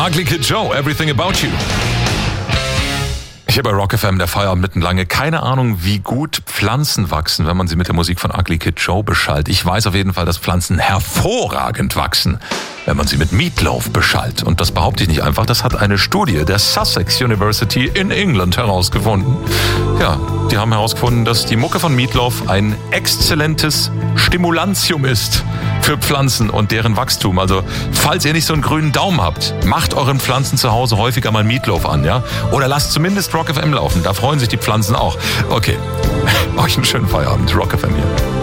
Ugly Kid Joe, Everything About You. Hier bei Rock FM, der Feierabend mitten lange. Keine Ahnung, wie gut Pflanzen wachsen, wenn man sie mit der Musik von Ugly Kid Joe beschallt. Ich weiß auf jeden Fall, dass Pflanzen hervorragend wachsen, wenn man sie mit Meatloaf beschallt. Und das behaupte ich nicht einfach, das hat eine Studie der Sussex University in England herausgefunden. Ja, die haben herausgefunden, dass die Mucke von Meatloaf ein exzellentes Stimulantium ist für Pflanzen und deren Wachstum. Also, falls ihr nicht so einen grünen Daumen habt, macht euren Pflanzen zu Hause häufiger mal Meatloaf an, ja? Oder lasst zumindest Rock FM laufen, da freuen sich die Pflanzen auch. Okay, euch einen schönen Feierabend. Rock FM hier.